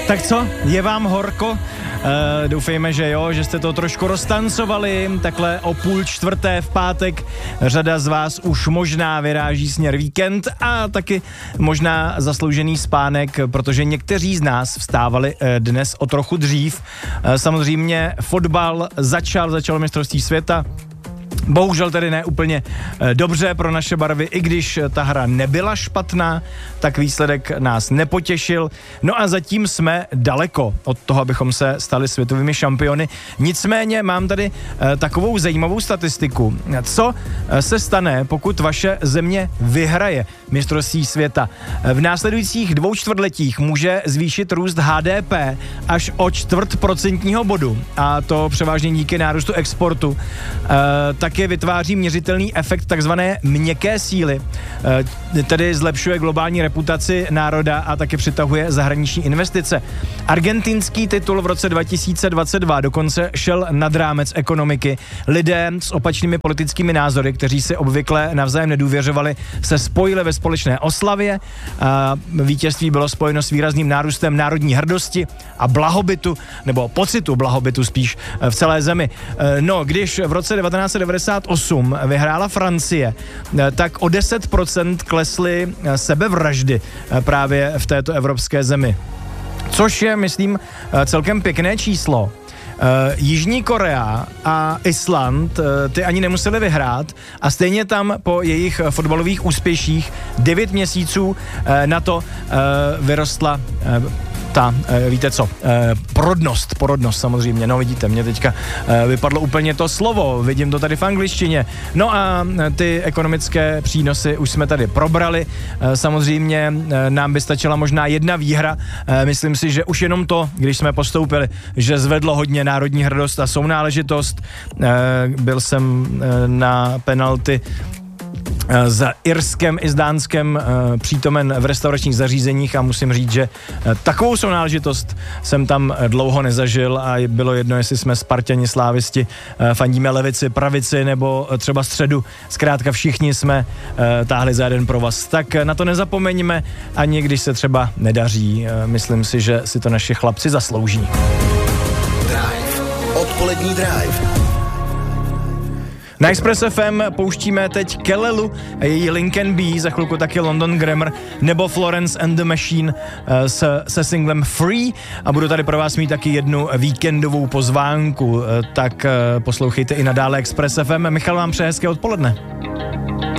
Tak co, je vám horko? Doufejme, že jo, že jste to trošku roztancovali, takhle o 3:30 v pátek. Řada z vás už možná vyráží směr víkend a taky možná zasloužený spánek, protože někteří z nás vstávali dnes o trochu dřív. Samozřejmě fotbal začalo mistrovství světa. Bohužel tedy ne úplně dobře pro naše barvy, i když ta hra nebyla špatná, tak výsledek nás nepotěšil. No a zatím jsme daleko od toho, abychom se stali světovými šampiony. Nicméně mám tady takovou zajímavou statistiku. Co se stane, pokud vaše země vyhraje mistrovství světa? V následujících 2 čtvrtletích může zvýšit růst HDP až o 0,25% bodu. A to převážně díky nárůstu exportu. Taky vytváří měřitelný efekt takzvané měkké síly, tedy zlepšuje globální reputaci národa a taky přitahuje zahraniční investice. Argentinský titul v roce 2022 dokonce šel nad rámec ekonomiky. Lidé s opačnými politickými názory, kteří si obvykle navzájem nedůvěřovali, se spojili ve společné oslavě. Vítězství bylo spojeno s výrazným nárůstem národní hrdosti a blahobytu, nebo pocitu blahobytu spíš v celé zemi. No, když v roce 1998 vyhrála Francie, tak o 10% klesly sebevraždy právě v této evropské zemi. Což je, myslím, celkem pěkné číslo. Jižní Korea a Island, ty ani nemuseli vyhrát a stejně tam po jejich fotbalových úspěších 9 měsíců na to vyrostla víte co, porodnost samozřejmě, no vidíte, mě teďka vypadlo úplně to slovo, vidím to tady v angličtině. No a ty ekonomické přínosy už jsme tady probrali, samozřejmě nám by stačila možná jedna výhra, myslím si, že už jenom to, když jsme postoupili, že zvedlo hodně národní hrdost a sounáležitost, byl jsem na penalty s Irskem i s Dánskem přítomen v restauračních zařízeních a musím říct, že takovou sounáležitost jsem tam dlouho nezažil a bylo jedno, jestli jsme Sparťani, slávisti, fandíme levici, pravici nebo třeba středu. Zkrátka všichni jsme táhli za jeden provaz. Tak na to nezapomeňme, ani když se třeba nedaří. Myslím si, že si to naši chlapci zaslouží. Drive. Odpolední Drive. Na Express FM pouštíme teď Kelelu a její Lincoln B, za chvilku taky London Grammar, nebo Florence and the Machine se singlem Free a budu tady pro vás mít taky jednu víkendovou pozvánku, tak poslouchejte i nadále Express FM. Michal vám přeje hezké odpoledne.